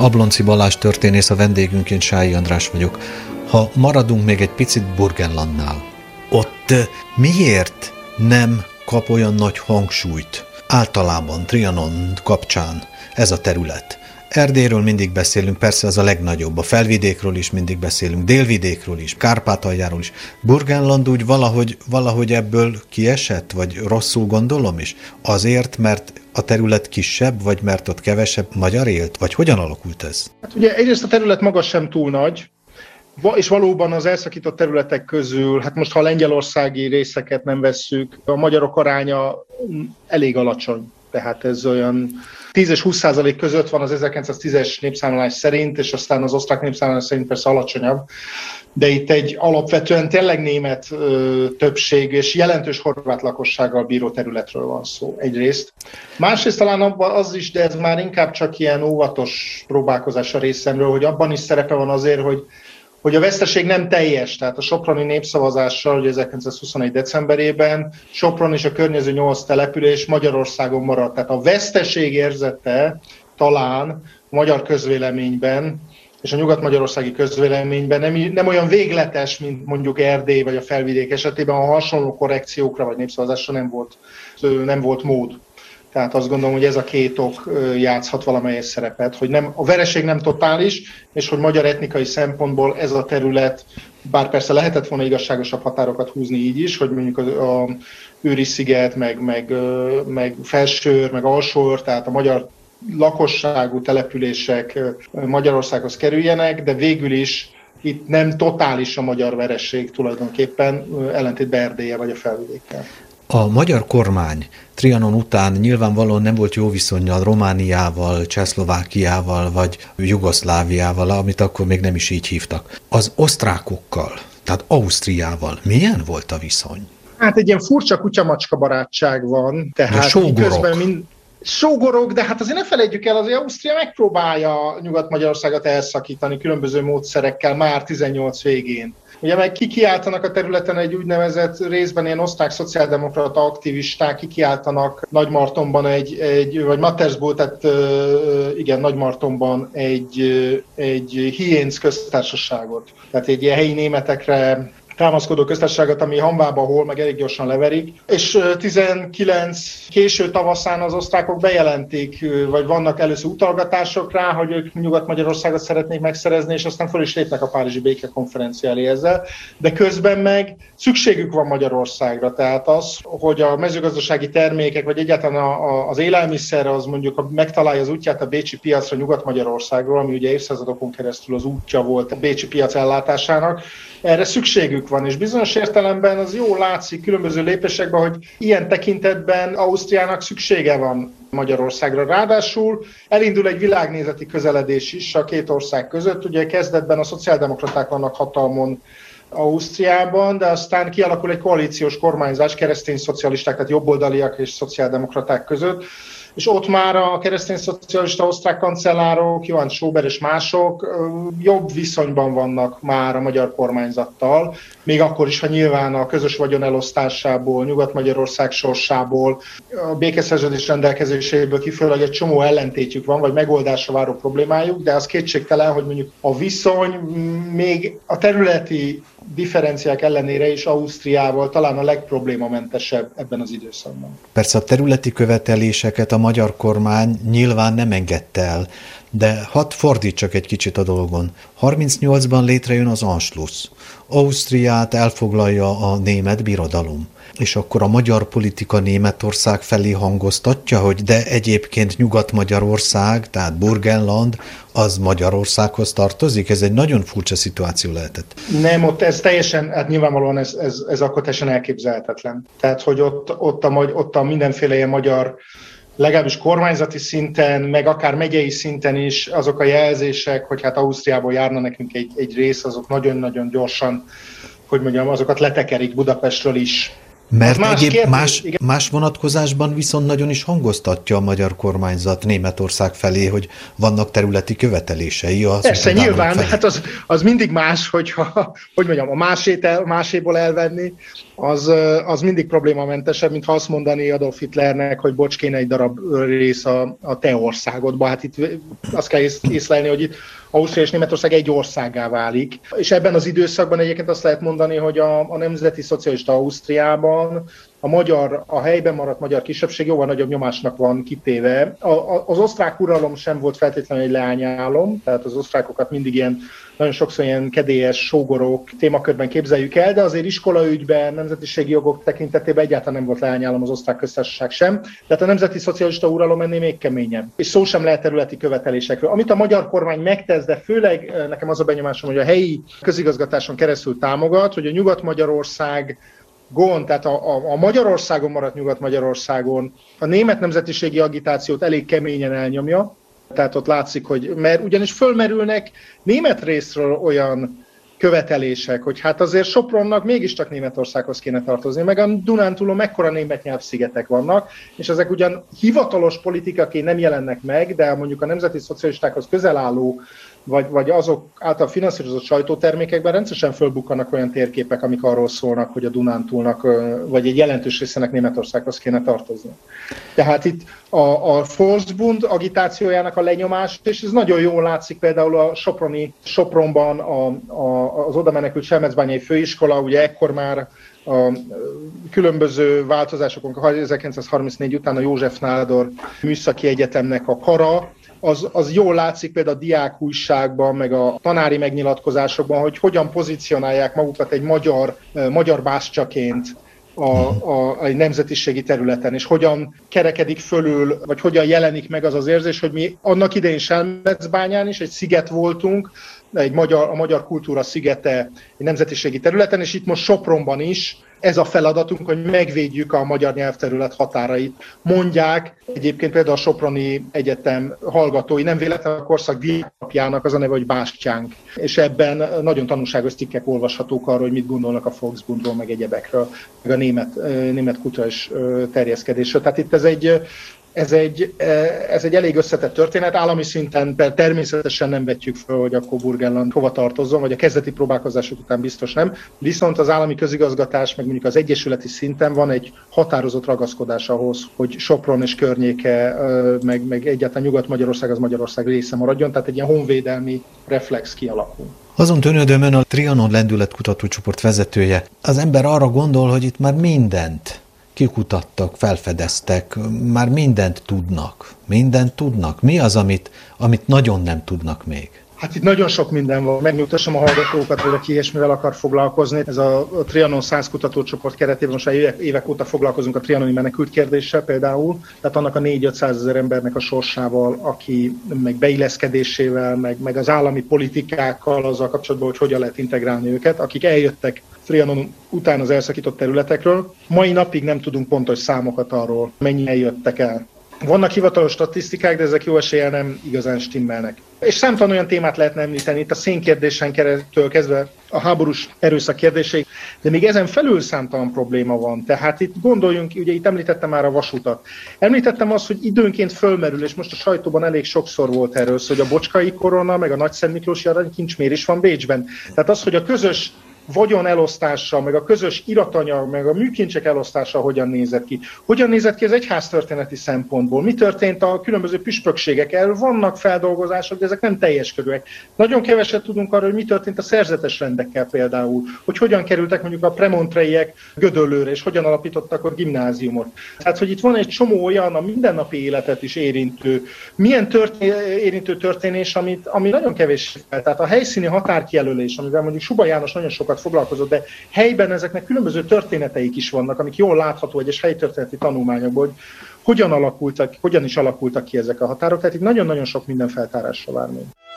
Ablonczy Balázs történész, a vendégünk, én Sályi András vagyok. Ha maradunk még egy picit Burgenlandnál, ott miért nem kap olyan nagy hangsúlyt általában Trianon kapcsán ez a terület? Erdélyről mindig beszélünk, persze az a legnagyobb, a felvidékről is mindig beszélünk, délvidékről is, Kárpátaljáról is. Burgenland úgy valahogy ebből kiesett, vagy rosszul gondolom is? Azért, mert a terület kisebb, vagy mert ott kevesebb magyar élt? Vagy hogyan alakult ez? Hát ugye egyrészt a terület maga sem túl nagy, és valóban az elszakított területek közül, hát most ha a lengyelországi részeket nem vesszük, a magyarok aránya elég alacsony. Tehát ez olyan 10 és 20% között van az 1910-es népszámlálás szerint, és aztán az osztrák népszámlálás szerint persze alacsonyabb. De itt egy alapvetően tényleg német többség és jelentős horvát lakossággal bíró területről van szó egyrészt. Másrészt talán abban az is, de ez már inkább csak ilyen óvatos próbálkozás a részemről, hogy abban is szerepe van azért, hogy a veszteség nem teljes, tehát a soproni népszavazással, ugye 1921. decemberében Sopron és a környező 8 település Magyarországon maradt. Tehát a veszteség érzete talán a magyar közvéleményben és a nyugat-magyarországi közvéleményben nem olyan végletes, mint mondjuk Erdély vagy a felvidék esetében, a hasonló korrekciókra vagy népszavazásra nem volt mód. Tehát azt gondolom, hogy ez a két ok játszhat valamelyes szerepet, hogy a vereség nem totális, és hogy magyar etnikai szempontból ez a terület, bár persze lehetett volna igazságosabb határokat húzni így is, hogy mondjuk a Őri-sziget, meg Felsőr, meg Alsóőr, tehát a magyar lakosságú települések Magyarországhoz kerüljenek, de végül is itt nem totális a magyar vereség tulajdonképpen, ellentétben Erdéllyel vagy a felvidékkel. A magyar kormány Trianon után nyilvánvalóan nem volt jó viszonnyal Romániával, Csehszlovákiával vagy Jugoszláviával, amit akkor még nem is így hívtak. Az osztrákokkal, tehát Ausztriával milyen volt a viszony? Hát egy ilyen furcsa kutyamacska barátság van. Tehát sógorok, de hát azért ne felejtjük el, azért Ausztria megpróbálja Nyugat-Magyarországot elszakítani különböző módszerekkel már 18 végén. Ugye meg kikiáltanak a területen egy úgynevezett részben ilyen osztrák szociáldemokrata aktivisták, kikiáltanak Nagymartonban vagy Mattersburg, tehát igen, Nagymartonban egy hiénc köztársaságot. Tehát egy ilyen helyi németekre támaszkodó köztársaságot, ami hamvába hol, meg elég gyorsan leverik. És 19 késő tavaszán az osztrákok bejelentik, vagy vannak először utalgatások rá, hogy ők Nyugat-Magyarországot szeretnék megszerezni, és aztán föl is lépnek a Párizsi békekonferencia elé ezzel. De közben meg szükségük van Magyarországra. Tehát az, hogy a mezőgazdasági termékek, vagy egyáltalán az élelmiszer, az mondjuk megtalálja az útját a bécsi piacra Nyugat-Magyarországról, ami ugye évszázadokon keresztül az útja volt a bécsi piac ellátásának, erre szükségük van, és bizonyos értelemben az jól látszik különböző lépésekben, hogy ilyen tekintetben Ausztriának szüksége van Magyarországra. Ráadásul elindul egy világnézeti közeledés is a két ország között. Ugye kezdetben a szociáldemokraták vannak hatalmon Ausztriában, de aztán kialakul egy koalíciós kormányzás keresztény szocialisták, tehát jobboldaliak és szociáldemokraták között, és ott már a keresztény szocialista osztrák kancellárok, Johann Schober és mások jobb viszonyban vannak már a magyar kormányzattal, még akkor is, ha nyilván a közös vagyon elosztásából, Nyugat-Magyarország sorsából, a békeszerződés rendelkezéséből kifolyólag egy csomó ellentétjük van, vagy megoldásra váró problémájuk, de az kétségtelen, hogy mondjuk a viszony még a területi differenciák ellenére is Ausztriával talán a legproblémamentesebb ebben az időszakban. Persze a területi követeléseket a magyar kormány nyilván nem engedte el, de hadd fordítsak egy kicsit a dolgon. 38-ban létrejön az Anschluss. Ausztriát elfoglalja a német birodalom. És akkor a magyar politika Németország felé hangoztatja, hogy de egyébként Nyugat-Magyarország, tehát Burgenland, az Magyarországhoz tartozik? Ez egy nagyon furcsa szituáció lehetett. Nem, ott ez teljesen, hát nyilvánvalóan ez akkor teljesen elképzelhetetlen. Tehát, hogy ott a mindenféle ilyen magyar, legalábbis kormányzati szinten, meg akár megyei szinten is azok a jelzések, hogy hát Ausztriából járna nekünk egy rész, azok nagyon-nagyon gyorsan, hogy mondjam, azokat letekerik Budapestről is. Mert más vonatkozásban viszont nagyon is hangoztatja a magyar kormányzat Németország felé, hogy vannak területi követelései. Persze, nyilván, felé. Hát az mindig más, hogyha, hogy mondjam, a máséból elvenni, az mindig problémamentesebb, mint ha azt mondani Adolf Hitlernek, hogy bocs, kéne egy darab rész a te országodba. Hát itt azt kell észlelni, hogy itt Ausztria és Németország egy országgá válik. És ebben az időszakban egyébként azt lehet mondani, hogy a nemzeti szocialista Ausztriában a helyben maradt magyar kisebbség jóval nagyobb nyomásnak van kitéve. Az osztrák uralom sem volt feltétlenül egy leányálom, tehát az osztrákokat mindig nagyon sokszor ilyen kedélyes sógorok témakörben képzeljük el, de azért iskolaügyben, nemzetiségi jogok tekintetében egyáltalán nem volt leányálom az osztrák köztársaság sem. Tehát a nemzeti szocialista uralom ennél még keményebb. És szó sem lehet területi követelésekről. Amit a magyar kormány megtesz, de főleg nekem az a benyomásom, hogy a helyi közigazgatáson keresztül támogat, hogy a Nyugat-Magyarország tehát a Magyarországon maradt Nyugat-Magyarországon a német nemzetiségi agitációt elég keményen elnyomja, tehát ott látszik, hogy mert ugyanis fölmerülnek német részről olyan követelések, hogy hát azért Sopronnak mégiscsak Németországhoz kéne tartozni, meg a Dunántúlon mekkora német nyelvszigetek vannak, és ezek ugyan hivatalos politikaként nem jelennek meg, de mondjuk a nemzeti szocialistákhoz közel álló vagy azok által finanszírozott sajtótermékekben rendszeresen fölbukkanak olyan térképek, amik arról szólnak, hogy a Dunántúlnak vagy egy jelentős részének Németországhoz kéne tartozni. Tehát itt a Volksbund agitációjának a lenyomás, és ez nagyon jól látszik például a Sopronban az oda menekült Selmecbányai főiskola, ugye ekkor már a különböző változásokon, 1934 után a József Nádor Műszaki Egyetemnek a kara, az jól látszik például a diákújságban, meg a tanári megnyilatkozásokban, hogy hogyan pozícionálják magukat egy magyar bástyaként egy nemzetiségi területen, és hogyan kerekedik fölül, vagy hogyan jelenik meg az érzés, hogy mi annak idején Selmecbányán is egy sziget voltunk, a magyar kultúra szigete egy nemzetiségi területen, és itt most Sopronban is ez a feladatunk, hogy megvédjük a magyar nyelvterület határait. Mondják egyébként például a Soproni Egyetem hallgatói, nem véletlenül a korszak diáknapjának az a neve, hogy Bástyánk. És ebben nagyon tanulságos cikkek olvashatók arról, hogy mit gondolnak a Volksbundról, meg egyebekről, meg a német kulturális terjeszkedésről. Tehát itt ez egy elég összetett történet. Állami szinten természetesen nem vetjük föl, hogy akkor Burgenland hova tartozzon, vagy a kezdeti próbálkozások után biztos nem. Viszont az állami közigazgatás, meg mondjuk az egyesületi szinten van egy határozott ragaszkodás ahhoz, hogy Sopron és környéke, meg egyáltalán Nyugat-Magyarország az Magyarország része maradjon, tehát egy ilyen honvédelmi reflex kialakul. Azon tűnődöm, ön a Trianon lendületkutatócsoport vezetője. Az ember arra gondol, hogy itt már mindent kikutattak, felfedeztek, már mindent tudnak. Mi az, amit nagyon nem tudnak még? Hát itt nagyon sok minden van. Megnyugtassam a hallgatókat, hogy aki ilyesmivel akar foglalkozni. Ez a Trianon 100 kutatócsoport keretében most évek óta foglalkozunk a trianoni menekült kérdéssel például. Tehát annak a 400-500 ezer embernek a sorsával, aki meg beilleszkedésével, meg az állami politikákkal azzal kapcsolatban, hogy hogyan lehet integrálni őket, akik eljöttek Trianon után az elszakított területekről. Mai napig nem tudunk pontos számokat arról, mennyien jöttek el. Vannak hivatalos statisztikák, de ezek jó eséllyel nem igazán stimmelnek. És számtalan olyan témát lehetne említeni, itt a szénkérdésen keresztül kezdve a háborús erőszak kérdéseig, de még ezen felül számtalan probléma van. Tehát itt gondoljunk, ugye itt említettem már a vasutat. Említettem azt, hogy időnként fölmerül, és most a sajtóban elég sokszor volt erről, hogy a Bocskai korona, meg a Nagyszent Miklósi aranykincsmérés van Bécsben. Tehát az, hogy a közös vagyon elosztása, meg a közös iratanyag, meg a műkincsek elosztása hogyan nézett ki. Hogyan nézett ki az egyháztörténeti szempontból? Mi történt a különböző püspökségek? Erről vannak feldolgozások, de ezek nem teljes körűek. Nagyon keveset tudunk arról, hogy mi történt a szerzetes rendekkel például, hogy hogyan kerültek mondjuk a premontreiek Gödöllőre, és hogyan alapítottak a gimnáziumot. Tehát, hogy itt van egy csomó olyan a mindennapi életet is érintő, érintő történés, ami nagyon kevés. Tehát a helyszíni határkijelölés, amivel mondjuk Suba János nagyon sokat foglalkozott, de helyben ezeknek különböző történeteik is vannak, amik jól látható egyes helytörténeti tanulmányokból, hogy hogyan is alakultak ki ezek a határok. Tehát itt nagyon-nagyon sok minden feltárásra vár még.